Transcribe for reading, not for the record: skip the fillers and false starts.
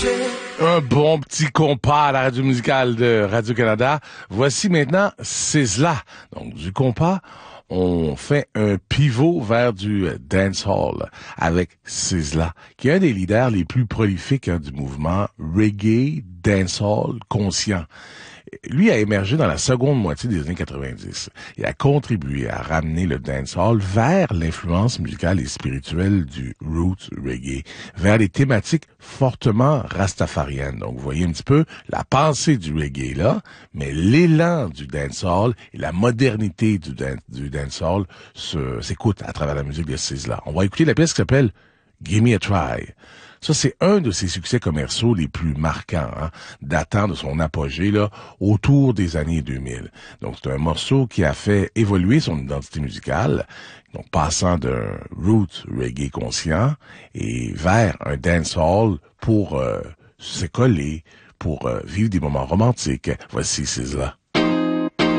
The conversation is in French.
Un bon petit compas à la radio musicale de Radio-Canada. Voici maintenant Sizzla. Donc, du compas, on fait un pivot vers du dancehall avec Sizzla, qui est un des leaders les plus prolifiques du mouvement reggae dancehall conscient. Lui a émergé dans la seconde moitié des années 90 et a contribué à ramener le dancehall vers l'influence musicale et spirituelle du roots reggae, vers les thématiques fortement rastafariennes. Donc, vous voyez un petit peu la pensée du reggae là, mais l'élan du dancehall et la modernité du dancehall s'écoute à travers la musique de Sizzla. On va écouter la pièce qui s'appelle Give Me a Try. Ça, c'est un de ses succès commerciaux les plus marquants, datant de son apogée là autour des années 2000. Donc, c'est un morceau qui a fait évoluer son identité musicale, donc passant d'un roots reggae conscient et vers un dancehall pour se coller, pour vivre des moments romantiques. Voici Sizzla.